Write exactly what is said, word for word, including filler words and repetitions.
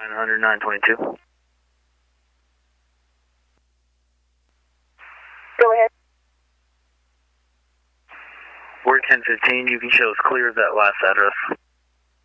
nine hundred, nine twenty-two. Go ahead. We're ten fifteen. You can show us clear of that last address.